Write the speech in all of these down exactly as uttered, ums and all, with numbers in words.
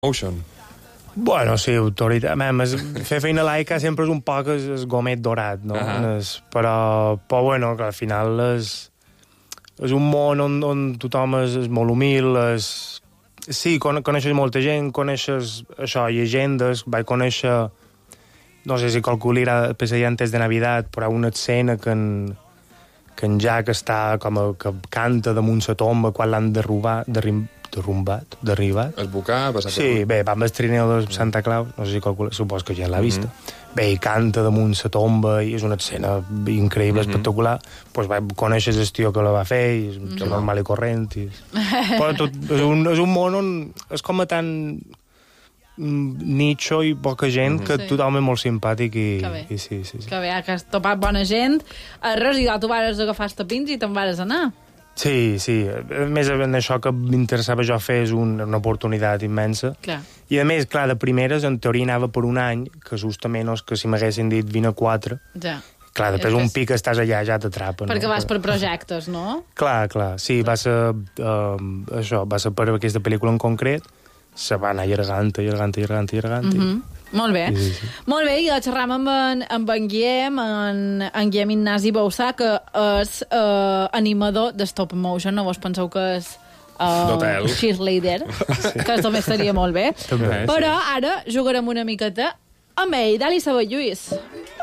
motion. Bueno, sí, autoritat. Mem, es, fer feina laica sempre és un poc el, el gomet dorat, no? Uh -huh. es, però, però, bueno, que al final és, és un món on, on tothom és, és molt humil, és... Sí, con, coneixes molta gent, coneixes això, llegendes, vaig conèixer... No sé si calculi era Pesadillas de Navidad, però una escena que en, que en Jack està com a, que canta damunt la tomba quan l'han derrubat, derrim, derrumbat, derribat. Esbocar, passar per... Sí, bé, va amb el trineu de Santa Claus, no sé si calcula, supos que ja l'ha vista. Mm -hmm. Bé, i canta damunt la tomba, i és una escena increïble, mm -hmm. espectacular. Doncs pues va conèixer el tio que la va fer, i és mm -hmm. normal i corrent. I... Però tot, és, un, és un món on és com a tan nicho i poca gent, mm -hmm. que sí. tothom és molt simpàtic i, i sí, sí, sí. Que bé, que has topat bona gent. A res, i tu vas agafar els tapins i te'n vas anar. Sí, sí. A més, en això que m'interessava jo fer és un, una oportunitat immensa. Clar. I a més, clar, de primeres, en teoria anava per un any, que justament és que si m'haguessin dit vine a quatre... Ja. Clar, després un pic estàs allà ja t'atrapa. Perquè no? vas per projectes, no? Clar, clar. Sí, va ser... Uh, això, va ser per aquesta pel·lícula en concret. Se va anar allargant, allargant, allargant, allargant. Mm -hmm. Molt bé. Sí, sí, sí. Molt bé, i xerram amb en, amb en Guillem, en, en Guillem Ignasi Bausà, que és uh, animador de stop motion, no vos penseu que és uh, cheerleader, sí. Que també estaria molt bé. També, però sí. ara jugarem una miqueta amb ell, Dali Sabó Lluís.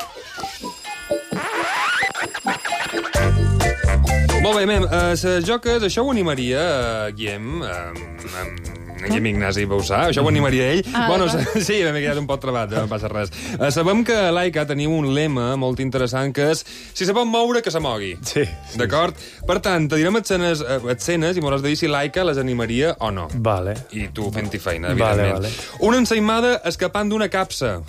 Molt bé, mem, uh, les joques, això ho animaria, uh, Guillem, uh, amb... en Guillem Ignasi Bausà, això ho animaria ell. Ah, bueno, sí, m'he quedat un poc trebat, no passa res. Uh, sabem que a Laika teniu un lema molt interessant que és si se pot moure, que se mogui. Sí. sí D'acord? Per tant, te direm escenes, escenes i m'hauràs de dir si Laika les animaria o no. Vale. I tu fent-hi feina, evidentment. Vale, vale. Una ensaïmada escapant d'una capsa.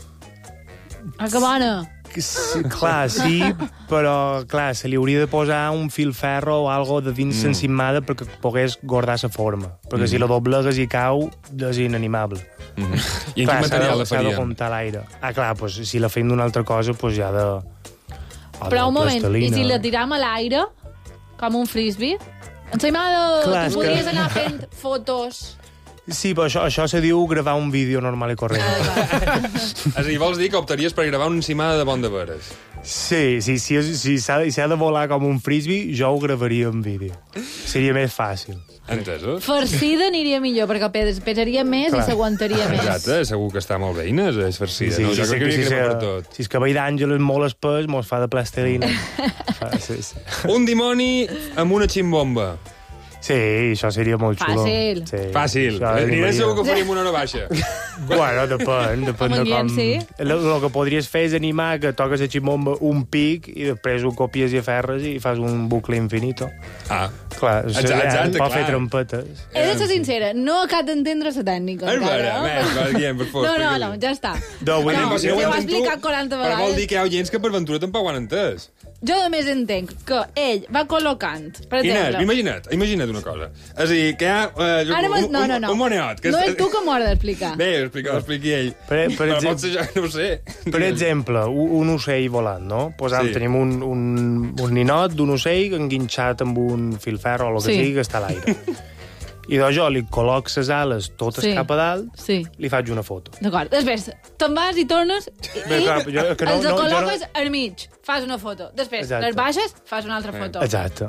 Ah, que bona! Sí, clar, sí, però clar, se li hauria de posar un filferro o algo de dins mm. l'ensaïmada perquè pogués guardar la forma. Perquè mm. si la doblegues i cau, és inanimable. Mm -hmm. I en clar, quin material la faríem? S'ha de comptar l'aire. Ah, clar, pues, si la fem d'una altra cosa, pues ja de... Però un moment, i si la tiram a l'aire, com un frisbee? Ensaïmada, tu podries que... anar fent fotos... Sí, però això, això se diu gravar un vídeo normal i corrent. Ah, és a dir, vols dir que optaries per gravar una encimada de bon de veres? Sí, sí, sí, si s'ha si de volar com un frisbee, jo ho gravaria en vídeo. Seria més fàcil. Entesos? Farcida aniria millor, perquè pesaria més Clar. I s'aguantaria més. Exacte, segur que està molt bé, Inés, és farcida. Sí, sí, no? Jo sí, crec que, sí, que sí, per tot. Si és cabell d'àngel és molt espès, mos fa de plastilina. sí, sí. Un dimoni amb una ximbomba. Sí, això seria molt xulo. Fàcil. Sí. Fàcil. Aniré segur que faríem una hora baixa. Bueno, depèn, depèn de com... Sí. El, el que podries fer és animar que toques a ximbomba un pic i després ho copies i aferres i fas un bucle infinito. Ah. Clar, exacte, exacte, pot clar. fer trampetes. He de ser sincera, no acabo d'entendre la tècnica. És vera, nen, Guillem, per favor. No, no, no, ja està. No, vull no, dir, si ho he explicat quaranta vegades. Però vol dir que hi ha oients que per ventura tampoc ho han entès. Jo només entenc que ell va col·locant, per exemple... Inés, imagina't, imagina't una cosa. És a dir, que hi ha uh, Ara, un, no, no, no. un moneot. Que no és és tu que m'ho has d'explicar. Bé, explica, expliqui ell. Per, per Però exemple, pot ser jo, no ho sé. Per exemple, un, un ocell volant, no? Pues, Sí. Tenim un, un, un ninot d'un ocell enguinxat amb un filferro o el que Sí. sigui que està a l'aire. I doncs jo li col·loc les ales totes Sí. cap a dalt, Sí. li faig una foto. D'acord. Després, te'n vas i tornes i Bé, clar, jo- que no- els no- jo col·loques no- al mig, fas una foto. Després, Exacte. les baixes, fas una altra foto. Exacte.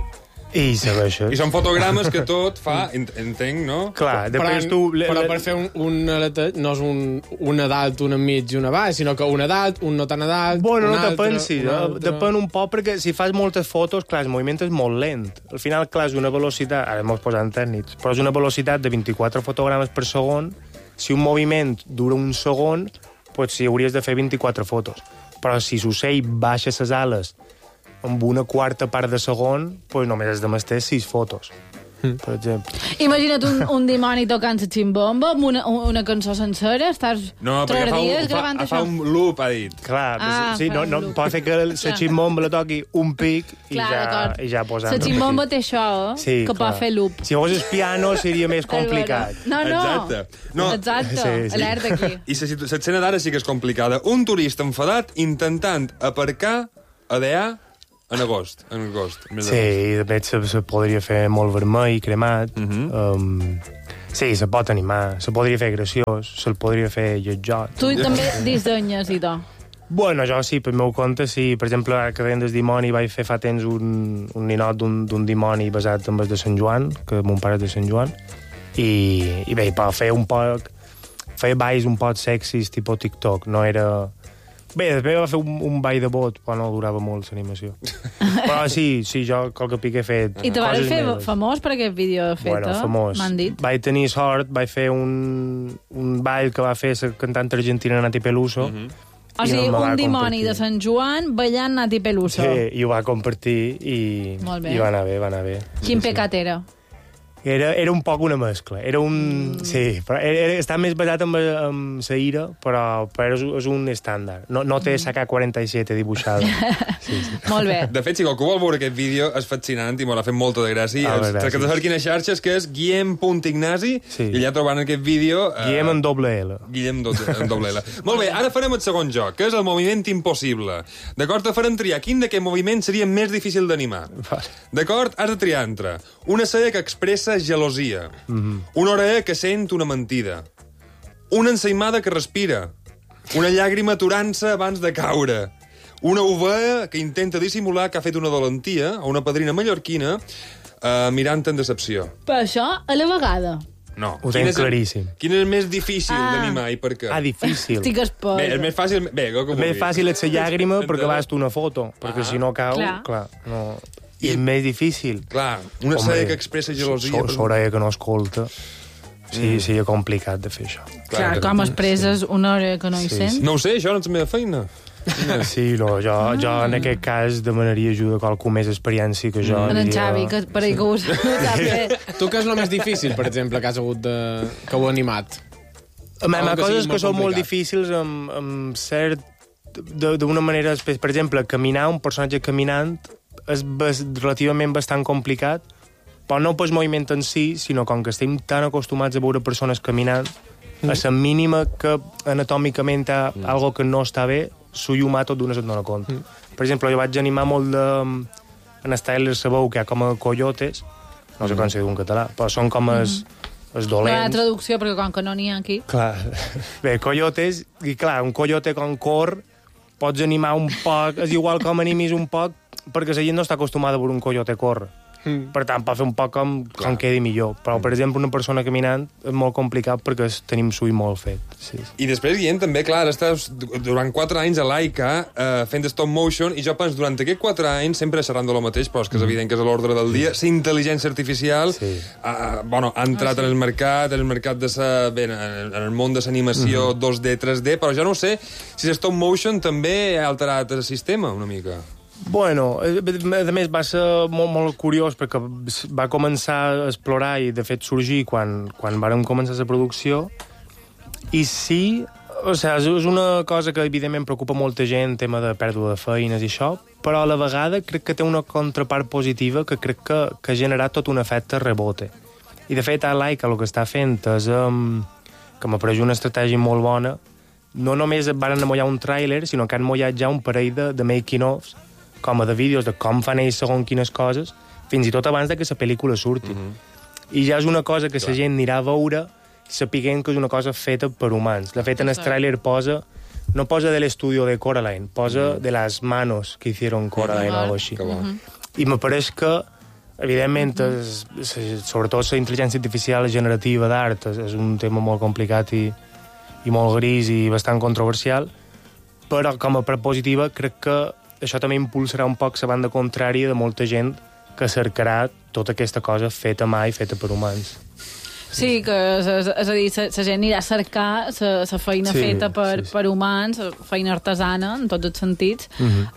I segueixes. I són fotogrames que tot fa, ent- entenc, no? Clar, Però, després tu... le- però le- per fer un, un aletet no és un, una dalt, una enmig i una baix, sinó que una dalt, un no tan a dalt, Bueno, una no te altra, pensis, una eh? altra. Depèn un poc, perquè si fas moltes fotos, clar, el moviment és molt lent. Al final, clar, és una velocitat... Ara m'ho posant tècnics, però és una velocitat de vint-i-quatre fotogrames per segon. Si un moviment dura un segon, doncs sí, hauries de fer vint-i-quatre fotos. Però si l'ocell baixa les ales amb una quarta part de segon, doncs només has de mestre sis fotos, per exemple. Imagina't un, un dimoni tocant la ximbomba amb una, una cançó sencera, estàs No, tres perquè fa dies un, fa, gravant fa això. un loop, ha dit. Clar, Ah, sí, fa no, un no, loop. pot fer que la Clar. ximbomba la toqui un pic i Clar, ja, d'acord. i ja posant... La ximbomba té això, eh? Sí, que clar. pot fer loop. Si fos el piano seria més complicat. No, no. Exacte. No. Exacte. Sí, sí. Alerta aquí. I l'escena d'ara sí que és complicada. Un turista enfadat intentant aparcar a D A en agost. En agost. Més Sí, i de fet se, se podria fer molt vermell, cremat. Uh -huh. um, Sí, se pot animar, se podria fer graciós, se'l podria fer lletjot. Tu també dissenyes i tot. Bueno, jo sí, pel meu compte, sí. Per exemple, ara que deien del dimoni, vaig fer fa temps un, un ninot d'un dimoni basat en el de Sant Joan, que mon pare és de Sant Joan, i, i bé, per fer un poc... Feia balls un poc sexis, tipus TikTok, no era... Bé, després va fer un, un ball de bot, però no durava molt l'animació. Però sí, sí, jo qual que pic he fet... I te vas fer meves. famós per aquest vídeo fet, bueno, eh? famós. M'han dit. Vaig tenir sort, vaig fer un, un ball que va fer la cantant argentina Nati Peluso. Mm-hmm. O sigui, no un dimoni compartir. de Sant Joan ballant Nati Peluso. Sí, i ho va compartir i, i va anar bé, va anar bé. Quin sí, pecat sí. era? Era, era un poc una mescla. Era un... Mm. Sí, però era, era, està més basat en, en la ira, però, però és, és un estàndard. No, no té la K quaranta-set dibuixada. Sí, sí. Molt bé. De fet, si qualcú vol veure aquest vídeo, és fascinant i m'ho ha fet molta de gràcia. Ah, és, que saber quines xarxes, que és guillem punt ignasi, sí. I allà trobant aquest vídeo... Eh, Guillem en doble L. Guillem en doble L. Molt bé, ara farem el segon joc, que és el moviment impossible. D'acord? Te farem triar quin d'aquests moviments seria més difícil d'animar. D'acord? Has de triar entre una cella que expressa gelosia, mm-hmm. una orella que sent una mentida, una ensaïmada que respira, una llàgrima aturant-se abans de caure, una ovella que intenta dissimular que ha fet una dolentia, o una padrina mallorquina eh, mirant en decepció. Per això, a la vegada. No. Ho tenc claríssim. Quin és el més difícil ah. d'animar i per què? Ah, difícil. Estic esport. Bé, el més fàcil... Bé, el més fàcil és la llàgrima perquè vas tu una foto, perquè ah. si no cau, clar, clar no... I és més difícil. Clar, una sèrie que expressa gelosia... L'orella que no escolta... Sí, mm. sí, és complicat de fer això. Clar, clar com expresses sí. una hora que no hi sí, sent? Sí. No ho sé, això no és la meva feina. Sí, no, jo, ah. jo en aquest cas demanaria ajuda a qualcú més experiència que jo. En en Xavi, que per ell que ho sap fer. Tu què és el més difícil, per exemple, que has hagut de... que ho ha animat? A mi, hi ha coses que són molt difícils amb, amb cert... d'una manera... Per exemple, caminar, un personatge caminant és relativament bastant complicat, però no pel moviment en si, sinó com que estem tan acostumats a veure persones caminant, mm. a la mínima que anatòmicament hi ha mm. algo que no està bé, s'ho humà tot d'una se't dona compte. Mm. Per exemple, jo vaig animar molt de... En el Tyler sabeu que hi ha com a coyotes, no sé mm. com se diu en català, però són com els, mm. els dolents. No hi ha traducció, perquè com que no n'hi ha aquí. Clar. Bé, coyotes, i clar, un coyote com cor, pots animar un poc, és igual com animis un poc, perquè la gent no està acostumada a veure un coyote córrer. Mm. Per tant, pot fer un poc com, com quedi millor. Però, per exemple, una persona caminant és molt complicat perquè tenim l'ull molt fet. Sí. I després, Guillem, també, clar, estàs durant quatre anys a Laika eh, fent stop motion, i jo penso, durant aquests quatre anys, sempre xerrant de lo mateix, però és que és evident que és a l'ordre del dia, la intel·ligència artificial sí. eh, bueno, ha entrat ah, sí. en el mercat, en el mercat de sa, bé, en el món de l'animació mm-hmm. dos D, tres D, però jo no sé si stop motion també ha alterat el sistema una mica. Bueno, a més va ser molt, molt curiós perquè va començar a explorar i de fet sorgir quan, quan vàrem començar la producció, i sí, o sigui, és una cosa que evidentment preocupa molta gent, tema de pèrdua de feines i això, però a la vegada crec que té una contrapart positiva que crec que, que ha generat tot un efecte rebote. I de fet a Laika el que està fent és um, que m'ha pareixut una estratègia molt bona. No només van amollar un tràiler, sinó que han amollat ja un parell de, de making-ofs, com a de vídeos de com fan ells segons quines coses, fins i tot abans de que la pel·lícula surti. Mm-hmm. I ja és una cosa que la gent anirà a veure sapiguent que és una cosa feta per humans. De fet, en el tràiler posa... No posa de l'estudio de Coraline, posa mm-hmm. de las manos que hicieron Coraline mm-hmm. o algo així. Mm-hmm. I me pareix que, evidentment, mm-hmm. es, sobretot la intel·ligència artificial generativa d'art és, és un tema molt complicat i, i molt gris i bastant controversial, però com a part positiva crec que això també impulsarà un poc la banda contrària de molta gent que cercarà tota aquesta cosa feta a mà i feta per humans. Sí, que és, és a dir, la gent anirà a cercar la feina sí, feta per, sí, sí. per humans, feina artesana, en tots els sentits. Uh-huh.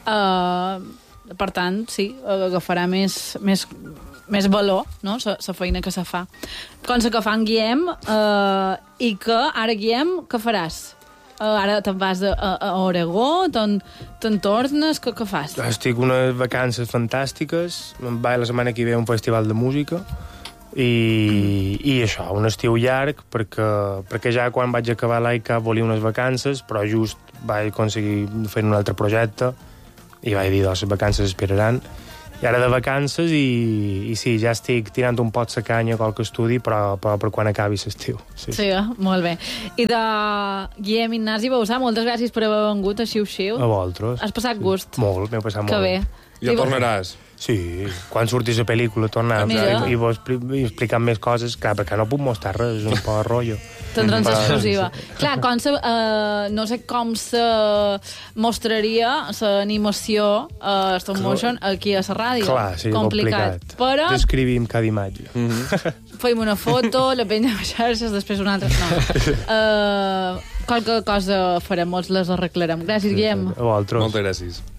Uh, per tant, sí, agafarà més, més, més valor, no?, la feina que se fa. Com la que fa en Guillem, uh, i que ara, Guillem, què faràs? Uh, ara te'n vas a, a, a Oregó, te'n te tornes, què, què fas? Estic unes vacances fantàstiques, me'n vaig la setmana que ve a un festival de música, i, mm. i això, un estiu llarg, perquè, perquè ja quan vaig acabar l'Aika volia unes vacances, però just vaig aconseguir fer un altre projecte, i vaig dir, doncs, les vacances esperaran, i ara de vacances i, i sí, ja estic tirant un pot de canya a qualque estudi, però, però per quan acabi l'estiu. Sí, sí, eh? Molt bé. I de Guillem Ignasi Bauzà, moltes gràcies per haver vengut a Xiu-Xiu. A vosaltres. Has passat gust? Sí. Molt, m'he passat molt que bé. Ja tornaràs. Sí, quan surtis la pel·lícula tornaràs i, i vos explicant més coses, clar, perquè no puc mostrar res, és un poc rotllo. Tindrans exclusiva. Clar, com se, uh, no sé com se mostraria l'animació uh, stop motion aquí a la ràdio. Clar, sí, complicat. complicat. Però... descrivim cada imatge. Mm -hmm. Fem una foto, la penya a xarxes, després una altra... No. Uh, qualque cosa farem, molts les arreglarem. Gràcies, Guillem. A vosaltres. Moltes gràcies.